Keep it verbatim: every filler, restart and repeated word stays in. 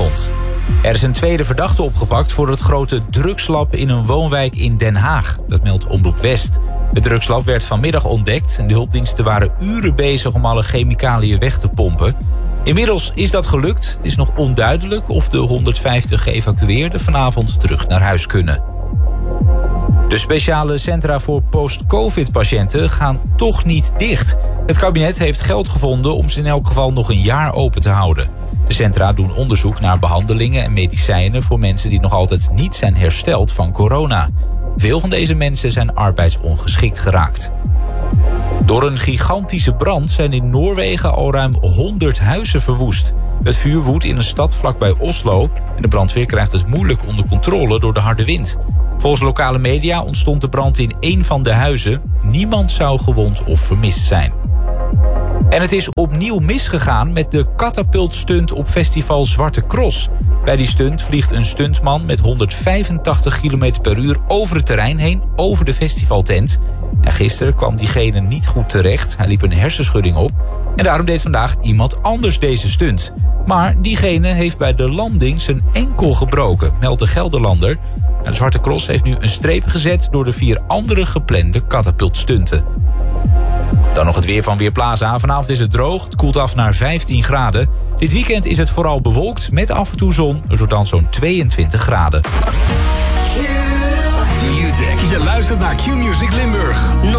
vanavond. Er is een tweede verdachte opgepakt voor het grote drugslab in een woonwijk in Den Haag. Dat meldt Omroep West. Het drugslab werd vanmiddag ontdekt en de hulpdiensten waren uren bezig om alle chemicaliën weg te pompen. Inmiddels is dat gelukt. Het is nog onduidelijk of de honderdvijftig geëvacueerden vanavond terug naar huis kunnen. De speciale centra voor post-covid-patiënten gaan toch niet dicht. Het kabinet heeft geld gevonden om ze in elk geval nog een jaar open te houden. De centra doen onderzoek naar behandelingen en medicijnen voor mensen die nog altijd niet zijn hersteld van corona. Veel van deze mensen zijn arbeidsongeschikt geraakt. Door een gigantische brand zijn in Noorwegen al ruim honderd huizen verwoest. Het vuur woedt in een stad vlakbij Oslo en de brandweer krijgt het moeilijk onder controle door de harde wind. Volgens lokale media ontstond de brand in één van de huizen. Niemand zou gewond of vermist zijn. En het is opnieuw misgegaan met de katapultstunt op festival Zwarte Cross. Bij die stunt vliegt een stuntman met honderdvijfentachtig kilometer per uur over het terrein heen, over de festivaltent. En gisteren kwam diegene niet goed terecht. Hij liep een hersenschudding op. En daarom deed vandaag iemand anders deze stunt. Maar diegene heeft bij de landing zijn enkel gebroken, meldt de Gelderlander. De Zwarte Cross heeft nu een streep gezet door de vier andere geplande katapultstunten. Dan nog het weer van Weerplaza. Vanavond is het droog, het koelt af naar vijftien graden. Dit weekend is het vooral bewolkt met af en toe zon. Het wordt dan zo'n tweeëntwintig graden. Q-Music. Je luistert naar Q-Music Limburg.